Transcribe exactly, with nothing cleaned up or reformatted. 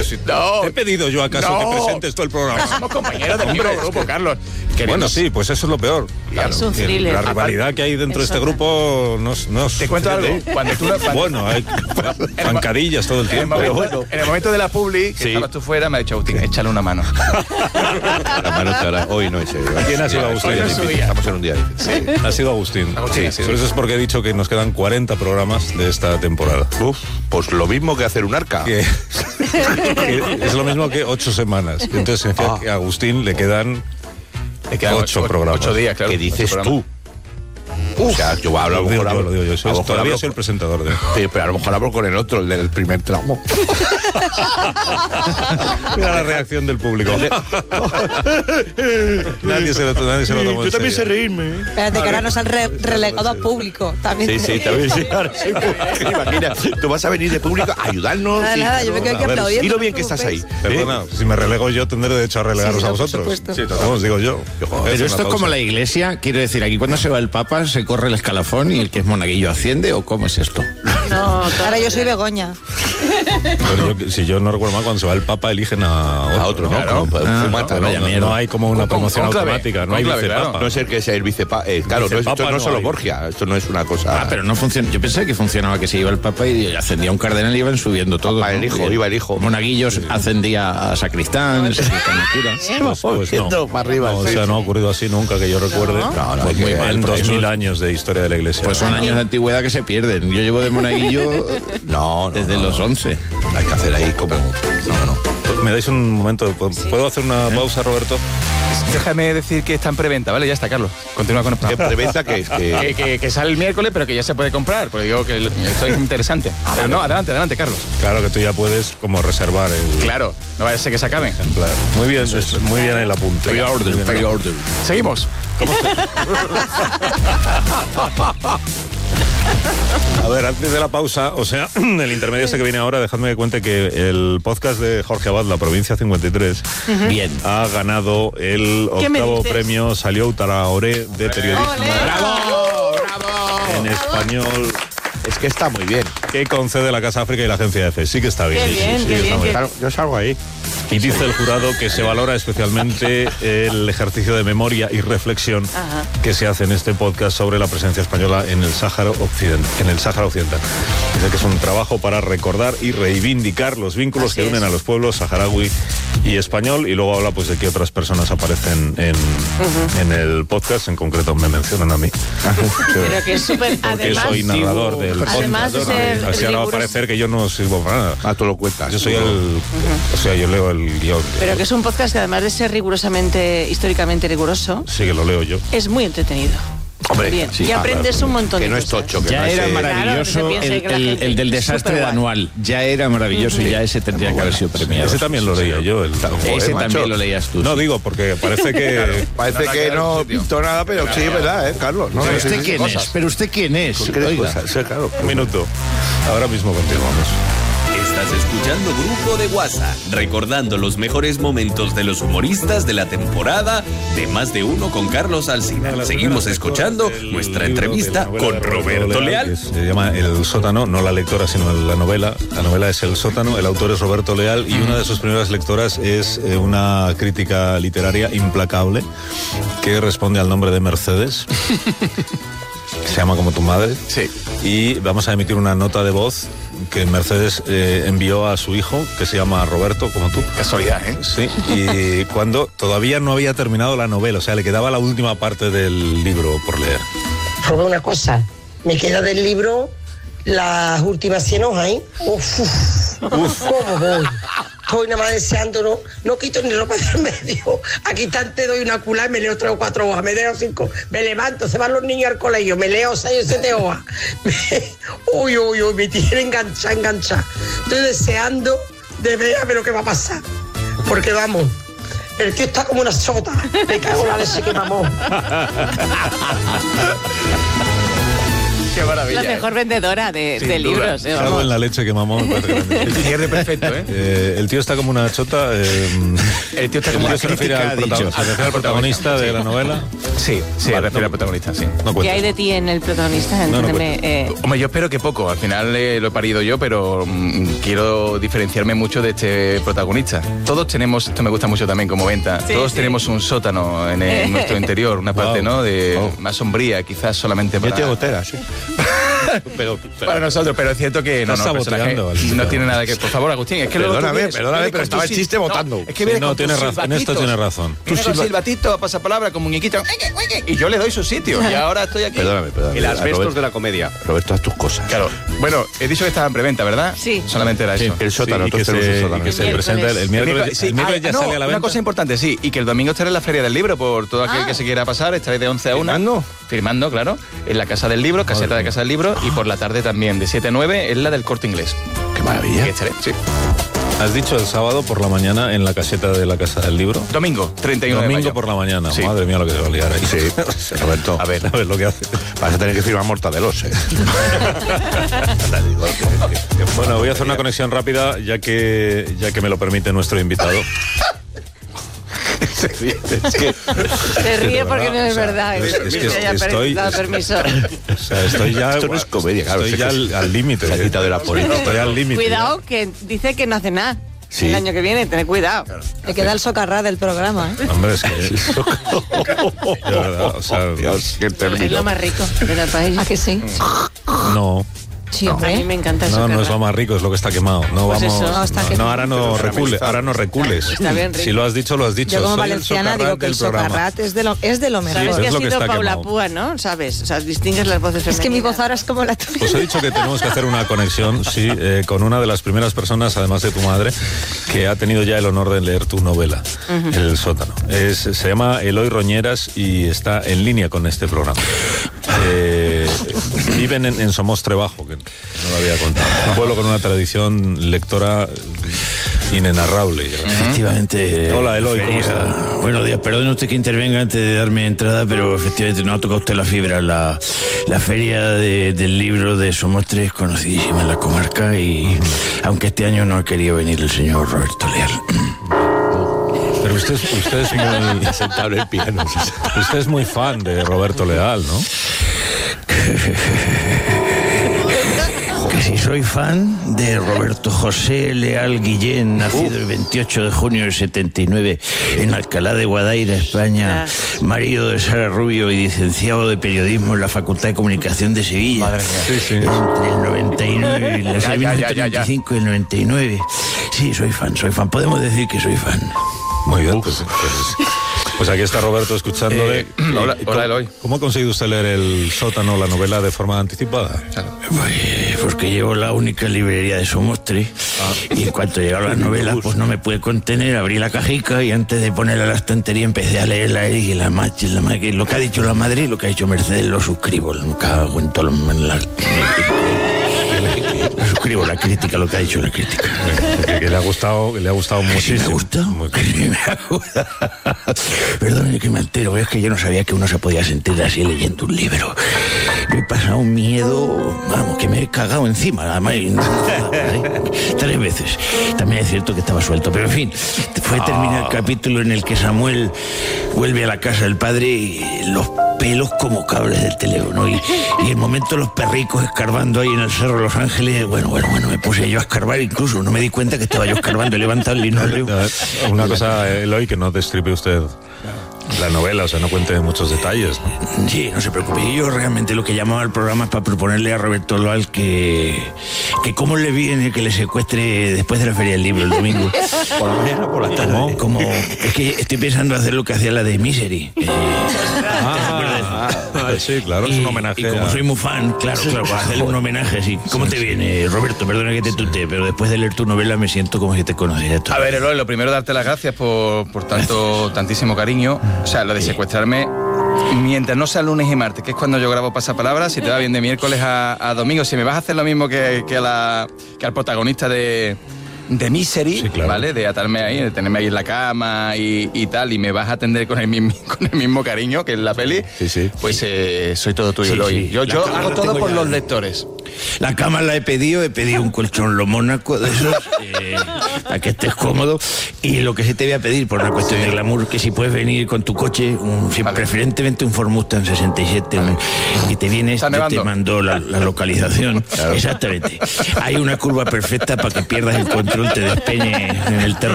si no, ¿te he pedido yo acaso no, que presentes todo el programa? Somos compañeros del mismo grupo, que... Carlos. Bueno, sí, pues eso es lo peor. Claro, es un thriller. La rivalidad que hay dentro de este grupo no, no Te cuento algo. Cuando tú, cuando... Bueno, hay zancadillas todo el tiempo. En el, momento, en el momento de la publi, que sí. estabas tú fuera, me ha dicho Agustín, échale una mano. La mano ahora, hoy no es serio. ¿Quién ha sido Agustín? Estamos en un día. Sí. Ha sido Agustín. Agustín sí, sí. Por eso es porque he dicho que nos quedan cuarenta programas de esta temporada. Uf, pues lo mismo que hacer un arca. Que, que es lo mismo que ocho semanas. Entonces significa ah. que a Agustín le quedan... Le quedan ocho, ocho programas. Ocho días, claro. ¿Qué dices tú? Uf, o sea, yo voy a hablar, lo digo, yo, lo digo yo. Soy, todavía hablo, soy el presentador de... Sí, pero a lo mejor hablo con el otro, el del primer tramo. Mira la reacción del público. nadie se lo, nadie se lo tomó. Yo también sé reírme. Espérate, que ahora nos han re relegado al público. También sí, sí, también sí. Ahora sí. Imagina, tú vas a venir de público a ayudarnos. Nada, y, nada, yo me quedo aquí aplaudiendo. Y lo bien que estás ahí. Perdona, ¿eh? Si me relego yo, tendré derecho a relegaros sí, a vosotros. Sí, os digo yo. Pero esto es como la iglesia, quiero decir, aquí cuando se va el Papa se corre el escalafón y el que es monaguillo asciende, ¿o cómo es esto? No, ahora yo soy Begoña. Pero yo, si yo no recuerdo mal, cuando se va el Papa eligen a otro, a otro ¿no? Claro, como, ah, fumata, no, no, no hay como una con, promoción con automática, no hay clave, vicepapa. Claro. No es el que sea el vicepapa. Eh, claro, no, esto no, no es solo hay. Borgia, esto no es una cosa... Ah, pero no funciona. Yo pensé que funcionaba que se iba el Papa y ascendía un cardenal y iban subiendo todo. Papá, ¿no? el hijo, iba el hijo. Monaguillos sí. ascendía a sacristán, sacristán a cura. Pues, pues no. Para arriba, no, o sea, no ha ocurrido así nunca que yo recuerde. No, no, no pues muy mal. En dos mil años de historia de la iglesia. Pues son años de antigüedad que se pierden. Yo llevo de monaguillo no, no, desde no, los once. Hay que hacer ahí como... No, no. ¿Me dais un momento? ¿Puedo hacer una pausa, Roberto? Déjame decir que está en preventa, ¿vale? Ya está, Carlos. Continúa con el programa. ¿Qué preventa qué es? Que... Que, que, que sale el miércoles, pero que ya se puede comprar. Porque digo que esto es interesante. Pero no, adelante, adelante, Carlos. Claro que tú ya puedes como reservar el... Claro, no vaya a ser que se acaben. Claro. Muy bien, es, muy bien el apunte. Pre-order, pre-order. Seguimos. ¿Cómo A ver, antes de la pausa, o sea, el intermedio este que viene ahora, dejadme que cuente que el podcast de Jorge Abad, La Provincia cincuenta y tres, uh-huh. bien, ha ganado el octavo premio Salió Traoré de periodismo. ¡Bravo! ¡Bravo! En español. Es que está muy bien. Que concede la Casa África y la agencia EFE. Sí que está bien. Qué bien, sí, sí, qué sí, bien, bien. qué... Yo salgo ahí. Y dice el jurado que se valora especialmente el ejercicio de memoria y reflexión Ajá. que se hace en este podcast sobre la presencia española en el Sáhara Occidental. En el Sáhara Occidental. Dice que es un trabajo para recordar y reivindicar los vínculos Así que unen es. a los pueblos saharaui y español. Y luego habla pues de que otras personas aparecen en, uh-huh. en el podcast. En concreto me mencionan a mí. Pero que es súper... Porque soy narrador del podcast. Además de ser Así ahora va a parecer que yo no sirvo para nada. Ah, tú lo cuentas. Yo soy el... Uh-huh. O sea, yo leo el guión. Pero que es un podcast que además de ser rigurosamente, históricamente riguroso... Sí, que lo leo yo. Es muy entretenido. Hombre, bien. Sí, y ah, aprendes claro, un montón que de no cosas. es tocho. Que ya no era es, maravilloso claro, el, el, el del desastre de anual. Ya era maravilloso y ya ese tendría que haber sido premiado. Ese también lo leía yo. El, ese también macho. Lo leías tú. No sí. digo, porque parece que... Claro, parece no, que no pintó nada, pero claro. Sí, ¿verdad, eh, Carlos? No, ¿Pero usted quién es? ¿Pero usted quién es? Sí, claro. Un minuto. Ahora mismo continuamos. Estás escuchando Grupo de WhatsApp, recordando los mejores momentos de los humoristas de la temporada de Más de Uno con Carlos Alsina. Seguimos escuchando nuestra entrevista con Roberto Leal. Leal. Se llama El Sótano, no la lectora, sino la novela. La novela es El Sótano, el autor es Roberto Leal y una de sus primeras lectoras es una crítica literaria implacable que responde al nombre de Mercedes. Se llama Como tu madre. Sí. Y vamos a emitir una nota de voz que Mercedes eh, envió a su hijo, que se llama Roberto, como tú. Casualidad, ¿eh? Sí, y cuando todavía no había terminado la novela, o sea, le quedaba la última parte del libro por leer. Robé una cosa, me queda del libro las últimas cien hojas, ¿eh? Uf, uf, uf. ¿Cómo voy? Estoy nada más deseando, no, no quito ni ropa del medio. Aquí te doy una culá y me leo tres o cuatro hojas, me leo cinco, me levanto, se van los niños al colegio, me leo seis o siete hojas. Me, uy, uy, uy, me tiene enganchada, enganchada. Estoy deseando de ver a ver lo que va a pasar. Porque vamos, el tío está como una sota. Me cago en la leche que mamó. Qué maravilla. La mejor vendedora de, de libros. eh, Algo vamos. en la leche que mamó. me parece grande. El cierre perfecto, ¿eh? Eh, el tío está como una chota. Eh, El tío está como el una tío se refiere crítica, al, ha dicho. prota- se refiere al protagonista de la novela. Sí, sí, Vale, refiere no- al protagonista, sí. No ¿Qué hay cuentes. de ti en el protagonista? No, no Entiéndeme. eh, Hombre, yo espero que poco. Al final eh, lo he parido yo, pero mm, quiero diferenciarme mucho de este protagonista. Todos tenemos, esto me gusta mucho también como venta, Sí, todos sí. tenemos un sótano en, en nuestro interior, una parte, Wow. ¿no? De más sombría, quizás solamente Yo para... tengo gotera, sí. pero, pero- Para nosotros, pero es cierto que no, Estás no, el personaje saboteando al- no tiene nada que... Por favor, Agustín, es que luego tú Perdóname, vienes- perdóname, vienes pero con estaba tus el sil- chiste no, votando. es que Sí, vienes no, con tus tienes razón, en esto silbatitos. tienes razón. Viene con silbatito, pasapalabra, con muñequito, y yo le doy su sitio, y ahora estoy aquí. Perdóname, perdóname. El asbestos Roberto, de la comedia. Roberto, haz tus cosas. Claro. Bueno, he dicho que estaba en preventa, ¿verdad? Sí. Solamente era eso. El sótano, Sí, y que todos tenemos se, un y sótano. que se El presenta el, el miércoles. miércoles. Sí, el miércoles ah, ya no, sale a la una venta. cosa importante, sí, y que el domingo estaré en la Feria del Libro, por todo aquel Ah. que se quiera pasar, estaré de once a una. ¿Firmando? Firmando, claro, en la Casa del Libro, caseta de mía. Casa del Libro, y por la tarde también, de siete a nueve, en la del Corte Inglés. Qué maravilla. Que estaré, sí. Has dicho el sábado por la mañana en la caseta de la Casa del Libro. Domingo, treinta y uno de Domingo mayo. por la mañana. Sí. Madre mía lo que se va a liar ahí. Sí, Roberto. A ver, a ver lo que hace. Vas a tener que firmar mortadelos, ¿eh? Te digo que- que- que- Bueno, voy a hacer una conexión rápida ya que ya que me lo permite nuestro invitado. Es que- Se ríe de porque verdad, no es o sea, verdad. es- es que que haya estoy- dado permiso. O sea, estoy ya Esto no es comedia, claro, Estoy es ya que al al límite. se ha eh. quitado de la política. Estoy al límite. Cuidado, que dice que no hace nada. Sí. El año que viene, tened cuidado. Te queda el socarrá del programa, ¿eh? ya. Hombre, es que de verdad, o sea, Dios, qué Es término. lo más rico del país. ¿A que sí? no. Sí, A hombre. mí me encanta eso. No, no es lo más rico, es lo que está quemado. No Pues vamos. eso. No, está no, que- no, ahora no recules, ahora no recules. Está bien rico. Si lo has dicho, lo has dicho. Yo como Soy el valenciana socarrat digo que el del programa. socarrat es de lo, es de lo mejor. Sabes Sí, que es ha lo que sido está Paula quemado. Púa, ¿no? ¿Sabes? O sea, distingues las voces Es que mi femeninas. voz ahora es como la tuya. Os he dicho que tenemos que hacer una conexión, sí, eh, con una de las primeras personas, además de tu madre, que ha tenido ya el honor de leer tu novela, El sótano. Es- se llama Eloy Roñeras y está en línea con este programa. Eh, viven en, en Somostre Bajo, que no lo había contado. Un pueblo con una tradición lectora inenarrable. Efectivamente. Hola, Eloy, ¿cómo Feria. está? Buenos días, perdone usted que intervenga antes de darme entrada, pero efectivamente no ha tocado usted la fibra. La, la feria de- del libro de Somostre es conocidísima en la comarca y aunque este año no ha querido venir el señor Roberto Leal. Pero usted, es- usted es muy Sentado en el piano. usted es muy fan de Roberto Leal, ¿no? Que si soy fan de Roberto José Leal Guillén, nacido el veintiocho de junio del setenta y nueve en Alcalá de Guadaira, España, marido de Sara Rubio y licenciado de periodismo en la Facultad de Comunicación de Sevilla. Madre mía. Sí, sí. Entre el noventa y nueve y la Ya, ya, ya, ya, ya. noventa y cinco y el noventa y nueve. Sí, soy fan, soy fan. Podemos decir que soy fan. Muy bien, pues, pues, pues aquí está Roberto escuchándole. Eh, hola, ¿Y hola, cómo- Eloy. ¿Cómo ha conseguido usted leer El sótano, la novela, de forma anticipada? Pues porque llevo la única librería de Somostre y en cuanto llegaron las novelas pues no me pude contener, abrí la cajica y antes de ponerla a la estantería empecé a leerla y la machi, la ma- que lo que ha dicho la madre y lo que ha dicho Mercedes lo suscribo, lo cago en todo lo- en la, lo suscribo, la crítica, lo que ha dicho la crítica. Que, que le ha gustado, que le ha gustado ¿Sí muchísimo. me ha gustado? Muy- Sí me ha gustado. Perdón que me altero, es que yo no sabía que uno se podía sentir así leyendo un libro. Me he pasado un miedo, vamos, que me he cagado encima, además, y no- ¿eh? tres veces. También es cierto que estaba suelto, pero en fin, fue terminar el capítulo en el que Samuel vuelve a la casa del padre y los pelos como cables del teléfono y, y el momento los perricos escarbando ahí en el Cerro de Los Ángeles, bueno, bueno, bueno, me puse yo a escarbar incluso, no me di cuenta que estaba yo escarbando, he levantado el linóleo. Una cosa, Eloy, que no destripe usted la novela, o sea, no cuente muchos detalles, ¿no? Sí, no se preocupe. Yo realmente lo que llamaba al programa es para proponerle a Roberto Leal que, que cómo le viene que le secuestre después de la Feria del Libro el domingo. Por la mañana o por la tarde. Como, como- es que estoy pensando hacer lo que hacía la de Misery. Eh, Ah, ah, sí, claro, es y, un homenaje. y como a- soy muy fan, claro, claro, para hacerle un homenaje así. ¿Cómo te viene, Roberto? Perdona que te tutee, pero después de leer tu novela me siento como si te conociera todo. A ver, Eloy, lo primero darte las gracias por, por tanto, tantísimo cariño. O sea, lo de secuestrarme, mientras no sea lunes y martes, que es cuando yo grabo Pasapalabra, si te va bien de miércoles a, a domingo, si me vas a hacer lo mismo que, que, a la, que al protagonista de, de Misery, Sí, claro. ¿vale? De atarme ahí, de tenerme ahí en la cama y, y tal, y me vas a atender con el mismo, con el mismo cariño que en la peli, Sí, sí. pues eh, soy todo tuyo, Sí, Eloy. sí. Yo, La yo cama hago la todo tengo por ya. los lectores. La cama la he pedido, he pedido un colchón lo mónaco de esos, eh, para que estés cómodo. Y lo que sí te voy a pedir, por una cuestión de glamour, que si puedes venir con tu coche, un, si- Vale. preferentemente un Ford Mustang sesenta y siete, un- y te vienes, Está yo te nevando. mando la, la localización. Exactamente. Hay una curva perfecta para que pierdas el control, te despeñe en el terreno.